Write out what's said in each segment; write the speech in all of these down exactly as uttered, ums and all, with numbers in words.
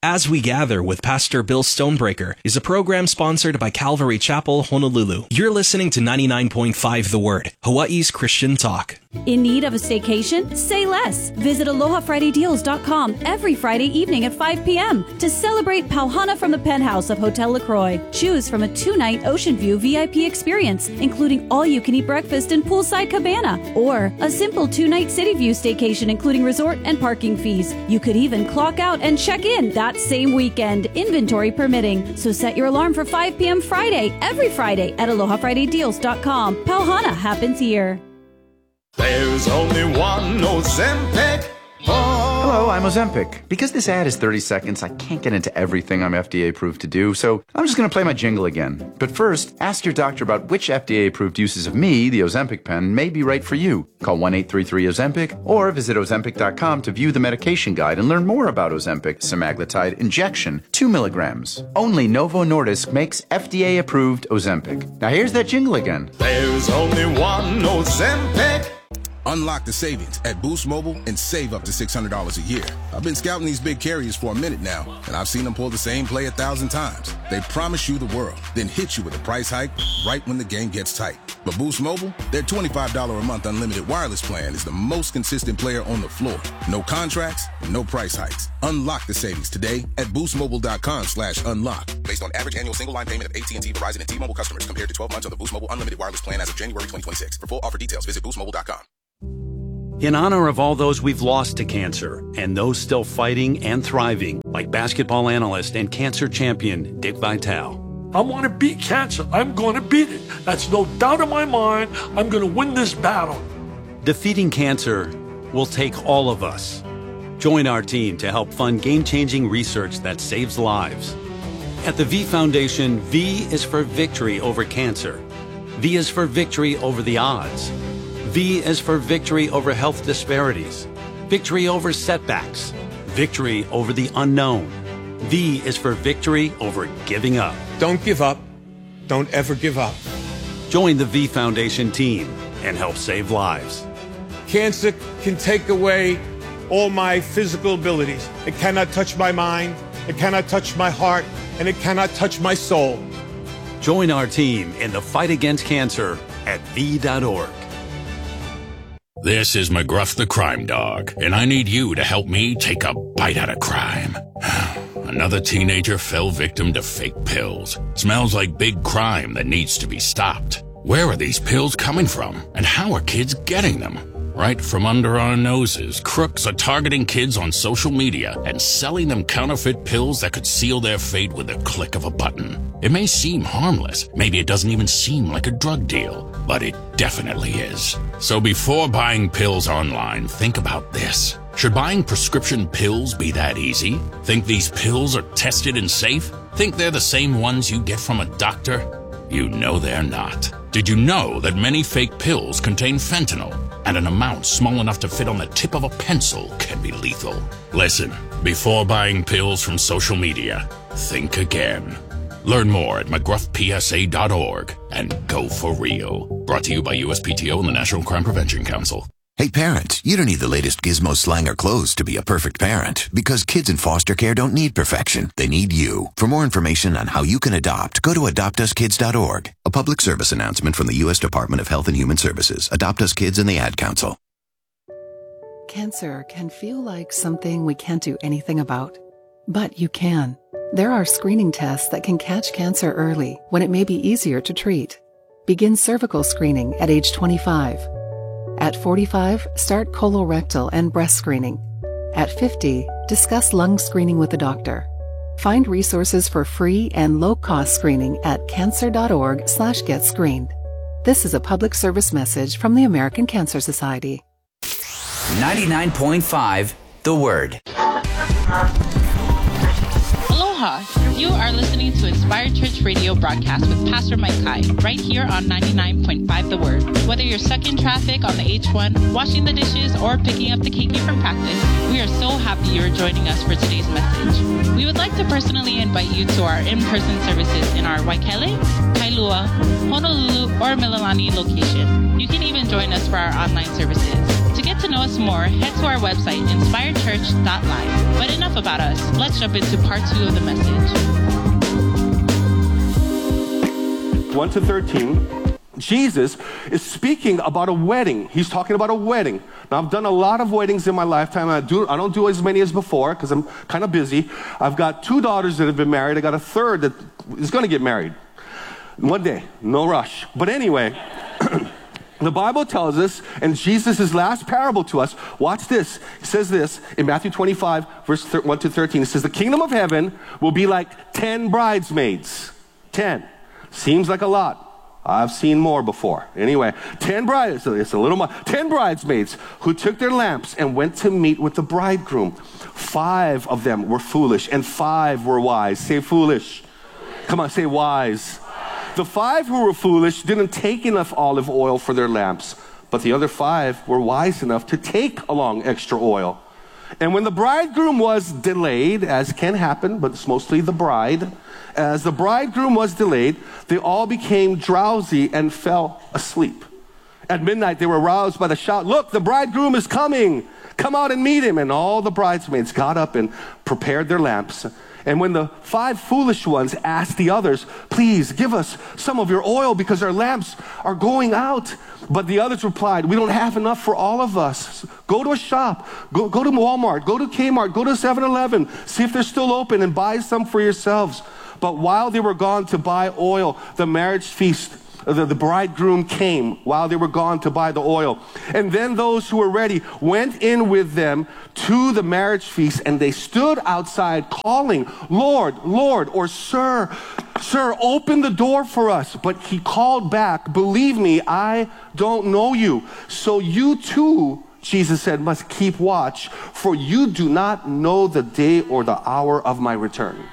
As We Gather with Pastor Bill Stonebreaker is a program sponsored by Calvary Chapel, Honolulu. You're listening to ninety-nine point five The Word, Hawaii's Christian talk. In need of a staycation? Say less. Visit aloha friday deals dot com every Friday evening at five p.m. to celebrate Pauhana from the penthouse of Hotel LaCroix. Choose from a two-night Ocean View V I P experience, including all-you-can-eat breakfast and poolside cabana, or a simple two-night City View staycation, including resort and parking fees. You could even clock out and check in that same weekend, inventory permitting. So set your alarm for five p.m. Friday, every Friday at aloha friday deals dot com. Pauhana happens here. There's only one Ozempic. Oh. Hello, I'm Ozempic. Because this ad is thirty seconds, I can't get into everything I'm F D A approved to do, so I'm just going to play my jingle again. But first, ask your doctor about which F D A approved uses of me, the Ozempic pen, may be right for you. Call one eight three three Ozempic or visit ozempic dot com to view the medication guide and learn more about Ozempic semaglutide injection, two milligrams. Only Novo Nordisk makes F D A approved Ozempic. Now here's that jingle again. There's only one Ozempic. Unlock the savings at Boost Mobile and save up to six hundred dollars a year. I've been scouting these big carriers for a minute now, and I've seen them pull the same play a thousand times. They promise you the world, then hit you with a price hike right when the game gets tight. But Boost Mobile, their twenty-five dollars a month unlimited wireless plan is the most consistent player on the floor. No contracts, no price hikes. Unlock the savings today at boostmobile.com slash unlock. Based on average annual single line payment of A T and T, Verizon, and T-Mobile customers compared to twelve months on the Boost Mobile unlimited wireless plan as of January twenty twenty-six. For full offer details, visit boost mobile dot com. In honor of all those we've lost to cancer and those still fighting and thriving, like basketball analyst and cancer champion Dick Vitale. I want to beat cancer. I'm going to beat it. That's no doubt in my mind. I'm going to win this battle. Defeating cancer will take all of us. Join our team to help fund game-changing research that saves lives. At the V Foundation, V is for victory over cancer. V is for victory over the odds. V is for victory over health disparities, victory over setbacks, victory over the unknown. V is for victory over giving up. Don't give up. Don't ever give up. Join the V Foundation team and help save lives. Cancer can take away all my physical abilities. It cannot touch my mind, it cannot touch my heart, and it cannot touch my soul. Join our team in the fight against cancer at V dot org. This is McGruff the Crime Dog, and I need you to help me take a bite out of crime. Another teenager fell victim to fake pills. Smells like big crime that needs to be stopped. Where are these pills coming from, and how are kids getting them? Right from under our noses, crooks are targeting kids on social media and selling them counterfeit pills that could seal their fate with a click of a button. It may seem harmless, maybe it doesn't even seem like a drug deal, but it definitely is. So before buying pills online, think about this. Should buying prescription pills be that easy? Think these pills are tested and safe? Think they're the same ones you get from a doctor? You know they're not. Did you know that many fake pills contain fentanyl, and an amount small enough to fit on the tip of a pencil can be lethal? Listen, before buying pills from social media, think again. Learn more at mcgruff p s a dot org and go for real. Brought to you by U S P T O and the National Crime Prevention Council. Hey parents, you don't need the latest gizmo, slang, or clothes to be a perfect parent, because kids in foster care don't need perfection. They need you. For more information on how you can adopt, go to adopt us kids dot org. A public service announcement from the U S Department of Health and Human Services, Adopt Us Kids, and the Ad Council. Cancer can feel like something we can't do anything about, but you can. There are screening tests that can catch cancer early when it may be easier to treat. Begin cervical screening at age twenty-five. At forty-five, start colorectal and breast screening. At fifty, discuss lung screening with a doctor. Find resources for free and low-cost screening at cancer dot org slash get screened. This is a public service message from the American Cancer Society. ninety-nine point five The Word. Aloha! You are listening to Inspired Church Radio broadcast with Pastor Mike Kai, right here on ninety-nine point five The Word. Whether you're stuck in traffic on the H one, washing the dishes, or picking up the keiki from practice, we are so happy you're joining us for today's message. We would like to personally invite you to our in-person services in our Waikele, Kailua, Honolulu, or Mililani location. You can even join us for our online services. To get to know us more, head to our website, inspired church dot live. But enough about us. Let's jump into part two of the message. one to thirteen. Jesus is speaking about a wedding. He's talking about a wedding. Now, I've done a lot of weddings in my lifetime. I, do, I don't do as many as before because I'm kind of busy. I've got two daughters that have been married. I got a third that is going to get married one day. No rush. But anyway, the Bible tells us, and Jesus' last parable to us, watch this. It says this in Matthew twenty-five, verse one to thirteen. It says, the kingdom of heaven will be like ten bridesmaids. Ten. Seems like a lot. I've seen more before. Anyway, ten brides, it's a little more, ten bridesmaids who took their lamps and went to meet with the bridegroom. Five of them were foolish and five were wise. Say foolish. Come on, say wise. The five who were foolish didn't take enough olive oil for their lamps, but the other five were wise enough to take along extra oil. And when the bridegroom was delayed, as can happen, but it's mostly the bride, as the bridegroom was delayed, they all became drowsy and fell asleep. At midnight, they were aroused by the shout, look, the bridegroom is coming. Come out and meet him. And all the bridesmaids got up and prepared their lamps. And when the five foolish ones asked the others, please give us some of your oil because our lamps are going out. But the others replied, we don't have enough for all of us. Go to a shop, go, go to Walmart, go to Kmart, go to seven eleven, see if they're still open and buy some for yourselves. But while they were gone to buy oil, the marriage feast, the, the bridegroom came while they were gone to buy the oil. And then those who were ready went in with them to the marriage feast, and they stood outside calling, Lord, Lord, or Sir, Sir, open the door for us. But he called back, believe me, I don't know you. So you too, Jesus said, must keep watch, for you do not know the day or the hour of my return.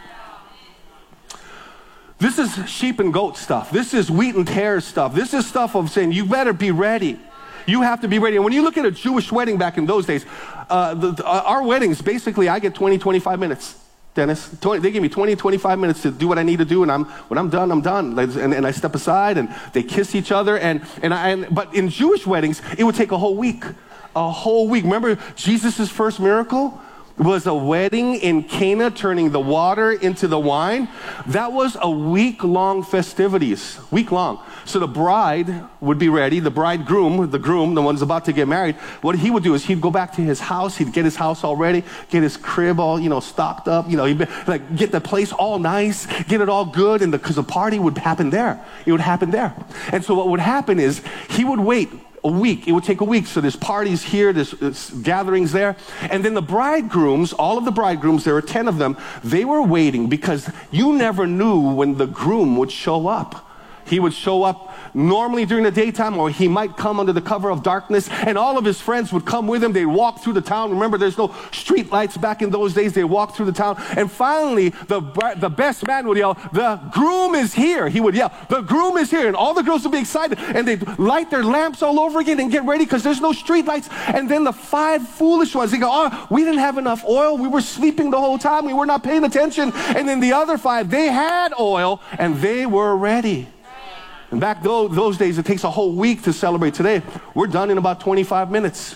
This is sheep and goat stuff. This is wheat and tares stuff. This is stuff of saying, you better be ready. You have to be ready. And when you look at a Jewish wedding back in those days, uh, the, the, uh, our weddings, basically, I get twenty, twenty-five minutes. Dennis, twenty, they give me twenty, twenty-five minutes to do what I need to do, and I'm when I'm done, I'm done. And, and I step aside, and they kiss each other. And and I. And, but in Jewish weddings, it would take a whole week, a whole week. Remember Jesus' first miracle was a wedding in Cana, turning the water into the wine. That was a week-long festivities, week-long. So the bride would be ready, the bridegroom, the groom, the one's about to get married. What he would do is he'd go back to his house, he'd get his house all ready, get his crib all, you know, stocked up, you know, he'd be, like get the place all nice, get it all good, and because the, the party would happen there. It would happen there. And so what would happen is he would wait a week. It would take a week. So there's parties here, there's, there's gatherings there. And then the bridegrooms, all of the bridegrooms, there were ten of them, they were waiting because you never knew when the groom would show up. He would show up normally during the daytime, or he might come under the cover of darkness, and all of his friends would come with him. They'd walk through the town. Remember, there's no street lights back in those days. They walked through the town, and finally, the, the best man would yell, the groom is here. He would yell, the groom is here, and all the girls would be excited, and they'd light their lamps all over again and get ready because there's no street lights. And then the five foolish ones, they go, oh, we didn't have enough oil. We were sleeping the whole time. We were not paying attention. And then the other five, they had oil, and they were ready. And back those, those days, it takes a whole week to celebrate. Today, we're done in about twenty-five minutes.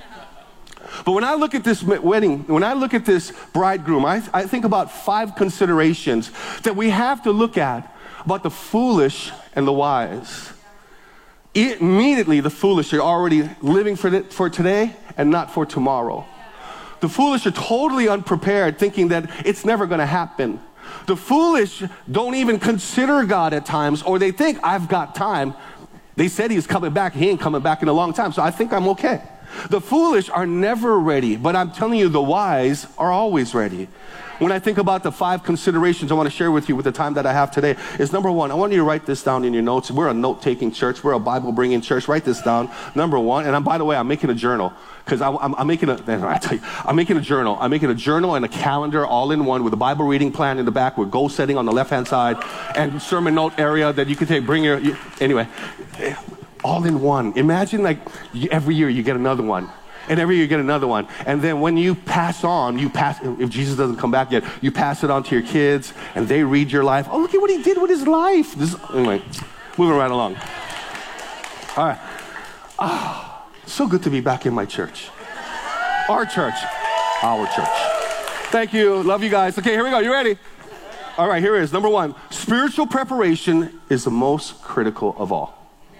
But when I look at this wedding, when I look at this bridegroom, I, I think about five considerations that we have to look at about the foolish and the wise. It, immediately, the foolish are already living for, the, for today and not for tomorrow. The foolish are totally unprepared, thinking that it's never going to happen. The foolish don't even consider God at times, or they think, I've got time. They said he's coming back. He ain't coming back in a long time, so I think I'm okay. The foolish are never ready, but I'm telling you, the wise are always ready. When I think about the five considerations I want to share with you with the time that I have today, is number one, I want you to write this down in your notes. We're a note-taking church. We're a Bible-bringing church. Write this down. Number one, and I'm, by the way, I'm making a journal because I'm, I'm making a, I tell you, I'm making a journal. I'm making a journal and a calendar all in one with a Bible reading plan in the back with goal setting on the left-hand side and sermon note area that you can take, bring your, you, anyway, all in one. Imagine like every year you get another one. And every year you get another one. And then when you pass on, you pass, if Jesus doesn't come back yet, you pass it on to your kids and they read your life. Oh, look at what he did with his life. This, anyway, moving right along. All right. Oh, So good to be back in my church. Our church. Our church. Thank you. Love you guys. Okay, here we go. You ready? All right, here it is. Number one, spiritual preparation is the most critical of all.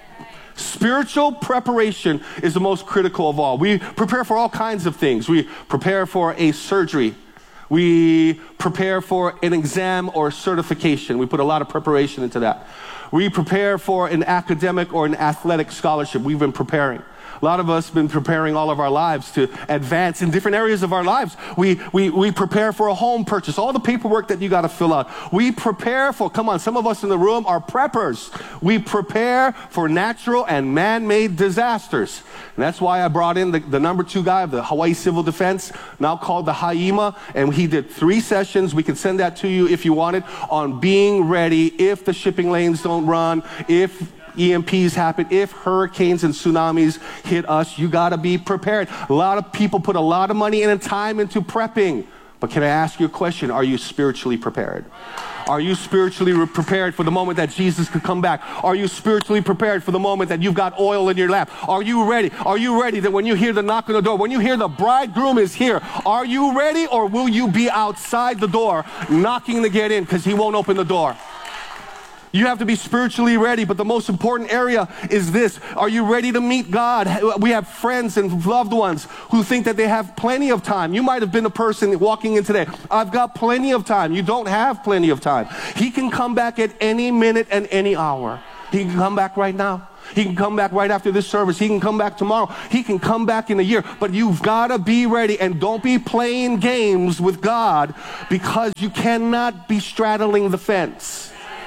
Spiritual preparation is the most critical of all. We prepare for all kinds of things. We prepare for a surgery. We prepare for an exam or certification. We put a lot of preparation into that. We prepare for an academic or an athletic scholarship. We've been preparing. A lot of us have been preparing all of our lives to advance in different areas of our lives. We, we, we prepare for a home purchase, all the paperwork that you got to fill out. We prepare for, come on, some of us in the room are preppers. We prepare for natural and man-made disasters. And that's why I brought in the, the number two guy of the Hawaii Civil Defense, now called the HAIMA, and he did three sessions. We can send that to you if you want it, on being ready if the shipping lanes don't run, if E M Ps happen, if hurricanes and tsunamis hit us. You got to be prepared. A lot of people put a lot of money and time into prepping. But can I ask you a question? Are you spiritually prepared? Are you spiritually prepared for the moment that Jesus could come back? Are you spiritually prepared for the moment that you've got oil in your lamp? Are you ready? Are you ready that when you hear the knock on the door, when you hear the bridegroom is here, are you ready, or will you be outside the door knocking to get in because he won't open the door? You have to be spiritually ready, but the most important area is this. Are you ready to meet God? We have friends and loved ones who think that they have plenty of time. You might have been a person walking in today. I've got plenty of time. You don't have plenty of time. He can come back at any minute and any hour. He can come back right now. He can come back right after this service. He can come back tomorrow. He can come back in a year. But you've got to be ready, and don't be playing games with God, because you cannot be straddling the fence.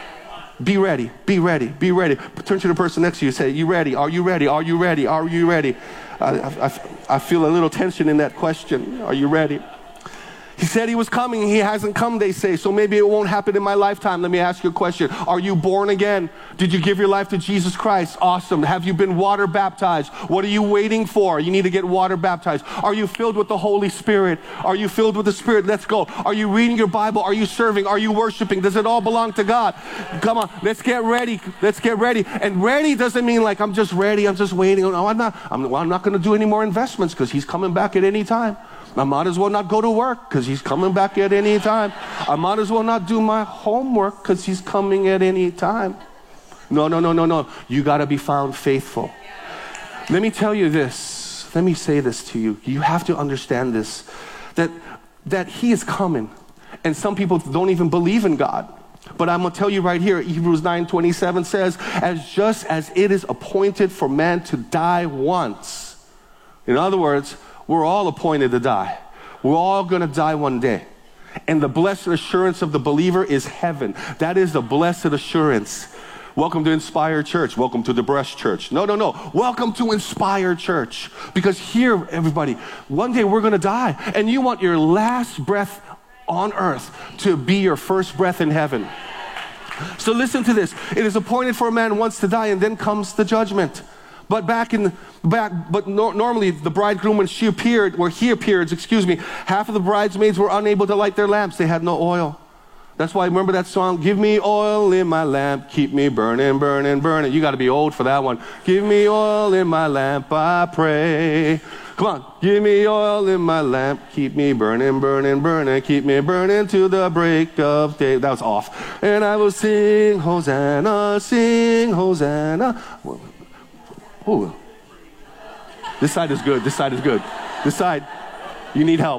Be ready, be ready, be ready. Turn to the person next to you and say, you ready? Are you ready? Are you ready? Are you ready? I, I, I feel a little tension in that question. Are you ready? He said he was coming. He hasn't come, they say. So maybe it won't happen in my lifetime. Let me ask you a question. Are you born again? Did you give your life to Jesus Christ? Awesome. Have you been water baptized? What are you waiting for? You need to get water baptized. Are you filled with the Holy Spirit? Are you filled with the Spirit? Let's go. Are you reading your Bible? Are you serving? Are you worshiping? Does it all belong to God? Come on. Let's get ready. Let's get ready. And ready doesn't mean like I'm just ready. I'm just waiting. No, I'm not. I'm, well, I'm not going to do any more investments because he's coming back at any time. I might as well not go to work because he's coming back at any time. I might as well not do my homework because he's coming at any time. No, no, no, no, no. You got to be found faithful. Let me tell you this. Let me say this to you. You have to understand this, that, that he is coming. And some people don't even believe in God. But I'm going to tell you right here, Hebrews nine twenty-seven says, as just as it is appointed for man to die once. In other words, we're all appointed to die. We're all going to die one day. And the blessed assurance of the believer is heaven. That is the blessed assurance. Welcome to Inspire Church. Welcome to the Breast Church. No, no, no. Welcome to Inspire Church. Because here, everybody, one day we're going to die. And you want your last breath on earth to be your first breath in heaven. So listen to this. It is appointed for a man once to die, and then comes the judgment. But back in back, but no, normally the bridegroom, when she appeared, or he appeared, excuse me, half of the bridesmaids were unable to light their lamps. They had no oil. That's why, remember that song, give me oil in my lamp, keep me burning, burning, burning. You got to be old for that one. Give me oil in my lamp, I pray. Come on. Give me oil in my lamp, keep me burning, burning, burning, keep me burning to the break of day. That was off. And I will sing, Hosanna, sing, Hosanna. Ooh. This side is good. This side is good. This side, you need help.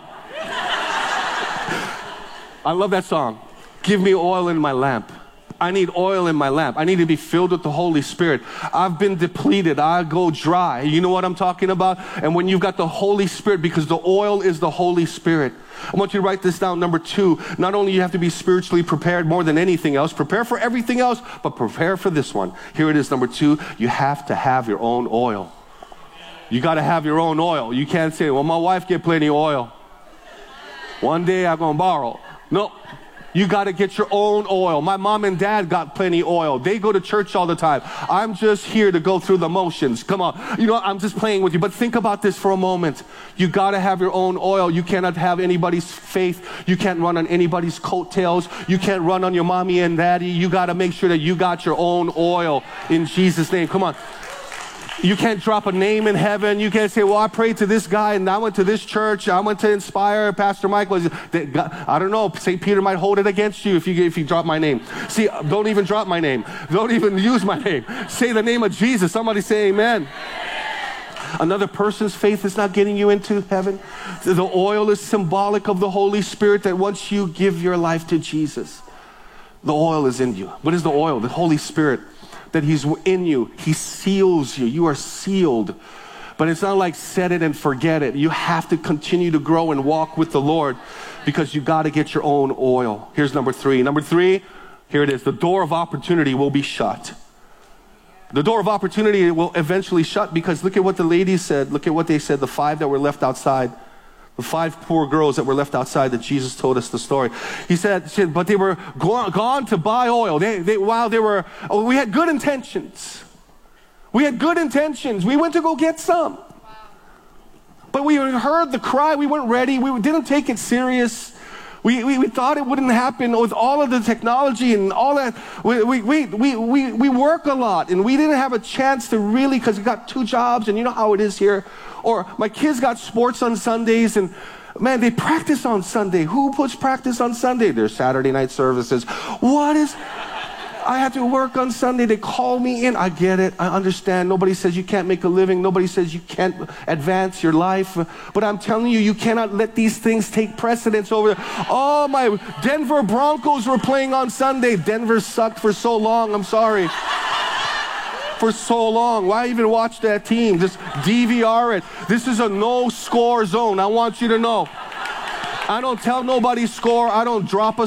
I love that song. Give me oil in my lamp. I need oil in my lamp. I need to be filled with the Holy Spirit. I've been depleted. I go dry. You know what I'm talking about? And when you've got the Holy Spirit, because the oil is the Holy Spirit. I want you to write this down. Number two, not only you have to be spiritually prepared more than anything else, prepare for everything else, but prepare for this one. Here it is, number two, you have to have your own oil. You got to have your own oil. You can't say, well, my wife get plenty of oil. One day I'm going to borrow. No. You got to get your own oil. My mom and dad got plenty of oil. They go to church all the time. I'm just here to go through the motions. Come on. You know, I'm just playing with you. But think about this for a moment. You got to have your own oil. You cannot have anybody's faith. You can't run on anybody's coattails. You can't run on your mommy and daddy. You got to make sure that you got your own oil in Jesus' name. Come on. You can't drop a name in heaven. You can't say, well, I prayed to this guy and I went to this church. I went to Inspire. Pastor Michael. I don't know. Saint Peter might hold it against you if you, if you drop my name. See, don't even drop my name. Don't even use my name. Say the name of Jesus. Somebody say amen. Another person's faith is not getting you into heaven. The oil is symbolic of the Holy Spirit, that once you give your life to Jesus, the oil is in you. What is the oil? The Holy Spirit. That He's in you. He seals you. You are sealed. But it's not like set it and forget it. You have to continue to grow and walk with the Lord, because you got to get your own oil. Here's number three. Number three, here it is. The door of opportunity will be shut. The door of opportunity will eventually shut, because look at what the ladies said. Look at what they said, the five that were left outside. The five poor girls that were left outside that Jesus told us the story. He said, said but they were gone, gone to buy oil. They, they, while they were, oh, we had good intentions. We had good intentions. We went to go get some. But we heard the cry. We weren't ready. We didn't take it serious. We, we, we thought it wouldn't happen with all of the technology and all that. We, we, we, we, we, we work a lot, and we didn't have a chance to really, because we got two jobs, and you know how it is here. Or my kids got sports on Sundays, and man, they practice on Sunday. Who puts practice on Sunday? There's Saturday night services. What is... I had to work on Sunday. They call me in. I get it. I understand. Nobody says you can't make a living. Nobody says you can't advance your life. But I'm telling you, you cannot let these things take precedence over. Oh, my Denver Broncos were playing on Sunday. Denver sucked for so long. I'm sorry. For so long. Why even watch that team? Just D V R it. This is a no-score zone. I want you to know. I don't tell nobody score. I don't drop a